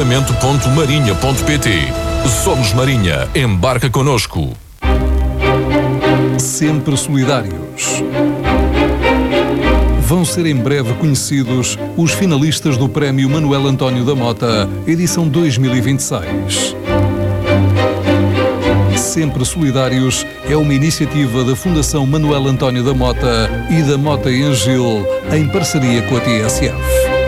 alojamento.marinha.pt. Somos Marinha. Embarca connosco. Sempre solidários. Vão ser em breve conhecidos os finalistas do Prémio Manuel António da Mota, edição 2026. Sempre Solidários é uma iniciativa da Fundação Manuel António da Mota e da Mota em Gil, em parceria com a TSF.